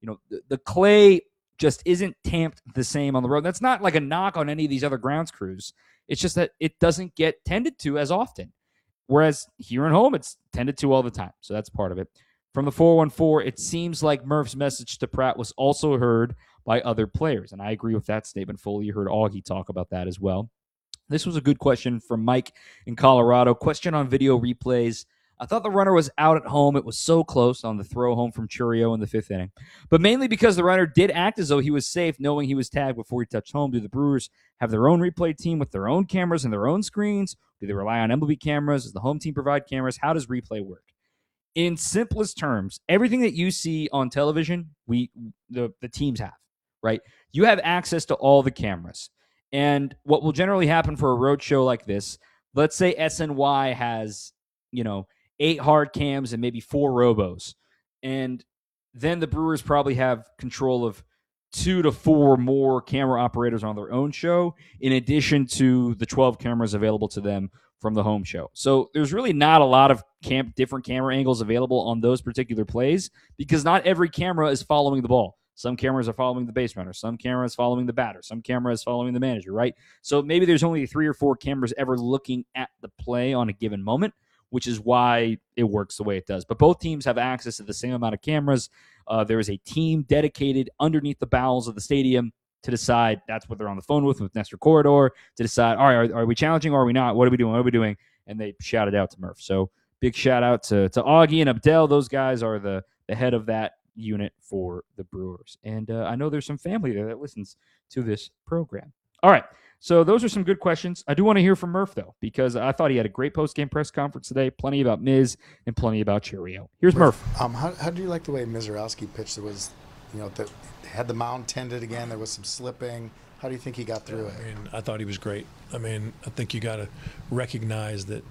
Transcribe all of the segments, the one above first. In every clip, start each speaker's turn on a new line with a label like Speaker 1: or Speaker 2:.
Speaker 1: The clay just isn't tamped the same on the road. That's not like a knock on any of these other grounds crews. It's just that it doesn't get tended to as often. Whereas here at home, it's tended to all the time. So that's part of it. From the 414, it seems like Murph's message to Pratt was also heard by other players. And I agree with that statement fully. You heard Augie talk about that as well. This was a good question from Mike in Colorado. Question on video replays. I thought the runner was out at home. It was so close on the throw home from Chourio in the 5th inning. But mainly because the runner did act as though he was safe, knowing he was tagged before he touched home. Do the Brewers have their own replay team with their own cameras and their own screens? Do they rely on MLB cameras? Does the home team provide cameras? How does replay work? In simplest terms, everything that you see on television, the teams have, right? You have access to all the cameras. And what will generally happen for a road show like this, let's say SNY has, 8 hard cams and maybe 4 robos. And then the Brewers probably have control of 2 to 4 more camera operators on their own show, in addition to the 12 cameras available to them from the home show. So there's really not a lot of different camera angles available on those particular plays, because not every camera is following the ball. Some cameras are following the base runner. Some cameras following the batter. Some cameras following the manager, right? So maybe there's only 3 or 4 cameras ever looking at the play on a given moment, which is why it works the way it does. But both teams have access to the same amount of cameras. There is a team dedicated underneath the bowels of the stadium to decide. That's what they're on the phone with Nestor Corridor, to decide, all right, are we challenging or are we not? What are we doing? What are we doing? And they shout it out to Murph. So big shout out to Augie and Abdel. Those guys are the head of that unit for the Brewers. And I know there's some family there that listens to this program. All right. So those are some good questions. I do want to hear from Murph, though, because I thought he had a great post-game press conference today. Plenty about Miz and plenty about Chourio. Here's Murph.
Speaker 2: How do you like the way Mizorowski pitched? There was, had the mound tended again. There was some slipping. How do you think he got through it?
Speaker 3: I thought he was great. I think you got to recognize that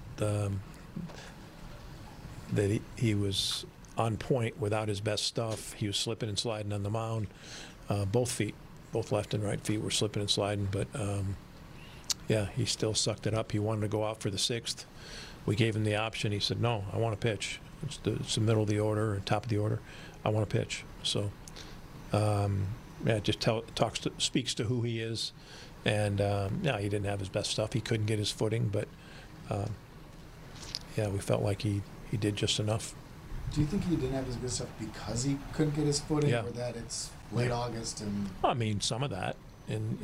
Speaker 3: he was on point without his best stuff. He was slipping and sliding on the mound. Both feet, both left and right feet were slipping and sliding. But, he still sucked it up. He wanted to go out for the 6th. We gave him the option. He said, no, I want to pitch. It's the middle of the order or top of the order. I want to pitch. So, it just speaks to who he is. And, he didn't have his best stuff. He couldn't get his footing. But, we felt like he did just enough.
Speaker 2: Do you think he didn't have his good stuff because he couldn't get his footing, or that it's late August and?
Speaker 3: Some of that, and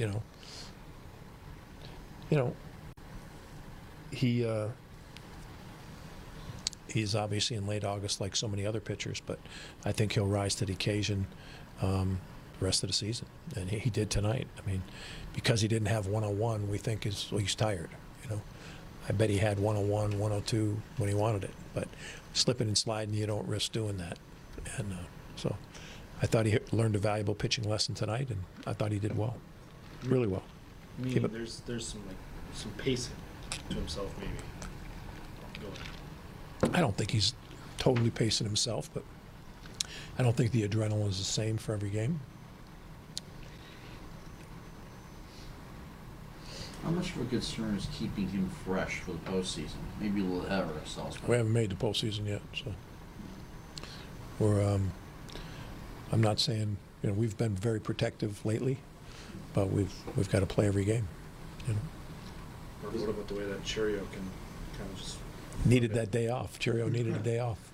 Speaker 3: he's obviously in late August like so many other pitchers, but I think he'll rise to the occasion the rest of the season, and he did tonight. Because he didn't have 101, we think he's tired. I bet he had 101, 102 when he wanted it, but slipping and sliding, you don't risk doing that. And so I thought he learned a valuable pitching lesson tonight, and I thought he did well, really well.
Speaker 4: There's some pacing to himself, maybe. Go ahead.
Speaker 3: I don't think he's totally pacing himself, but I don't think the adrenaline is the same for every game.
Speaker 5: How much of a concern is keeping him fresh for the postseason? Maybe a little ahead of ourselves.
Speaker 3: We haven't made the postseason yet, so we're. I'm not saying we've been very protective lately, but we've got to play every game.
Speaker 4: Or what about the way that Chourio can kind of just
Speaker 3: needed that day off? Chourio needed a day off.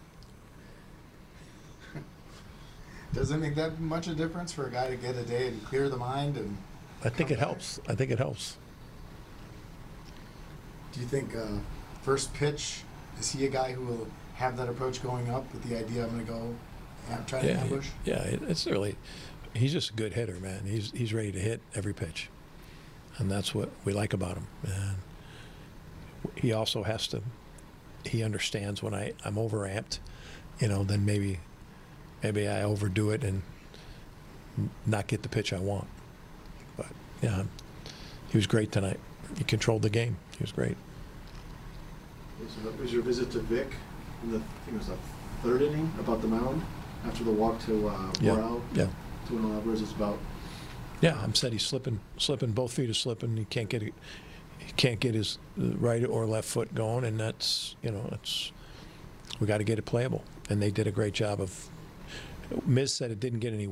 Speaker 2: Does it make that much a difference for a guy to get a day and clear the mind? And
Speaker 3: I think it helps.
Speaker 2: Do you think first pitch, is he a guy who will have that approach going up with the idea I'm going to go and try to ambush?
Speaker 3: It's really, he's just a good hitter, man. He's ready to hit every pitch, and that's what we like about him. And he also has to, he understands when I'm overamped, then maybe I overdo it and not get the pitch I want. But he was great tonight. He controlled the game. He was great.
Speaker 4: Was your visit to Vic in the, I think it was the 3rd inning, about the mound after the walk to Morel?
Speaker 3: Yeah.
Speaker 4: To Alvarez, it's about.
Speaker 3: Yeah, I'm said he's slipping. Both feet are slipping. He can't get it. He can't get his right or left foot going, and that's we got to get it playable. And they did a great job of. Miz said it didn't get any